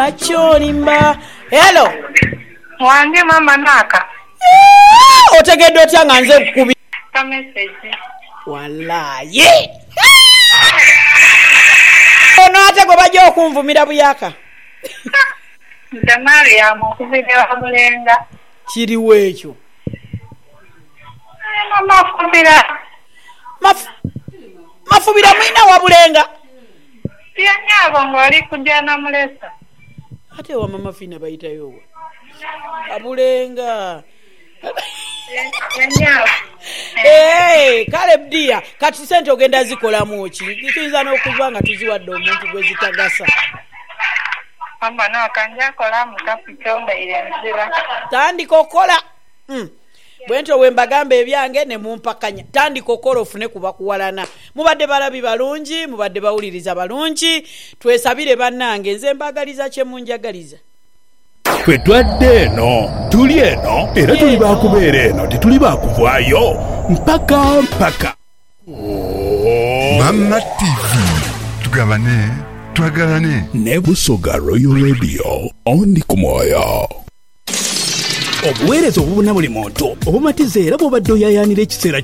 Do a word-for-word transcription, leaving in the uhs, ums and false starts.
lwacholimba. Hello. Wange mama naka. Otegedde otya nga nze kubi. Ka message. Wallahi. Ono ate gwe bajja okunvumira buyaka. Jamali ya mukubide wa Bulenga. Kiriwo ekyo. Mama fubira. Maf Mafubira mwina wa Bulenga. Pia nyabo ngoli kujja na mulesa. Ate wa mama fina bayitayo. Abulenga. Nyabo. Eh, Caleb dia, kati sente ogenda zikola muki. Kiyinza n'okuva nga tuziwadde omuntu gwe zitagasa. Mama na kanja kola mukapitonda ile nzira. Tandika okola. Mm. Bwento wembagamba ebyange ne mumpakanya. Tandika okola ofune kuba kuwalana. Mubadde balabi balungi, mubadde bawuliriza balungi. Twesabire bannange nze mbagaliza kye munjagaliza. Fwe twadde eno, tuli eno, era tuli bakubeera eno, tetuli bakuvaayo. Mpaka mpaka. Mama T V. Tugabane, twagalane. Ne Busoga Royal Radio, ondi ku mwoyo. Obuweereza obubuna buli muntu obumatiza era bw'obadde oyayaanira ekiseera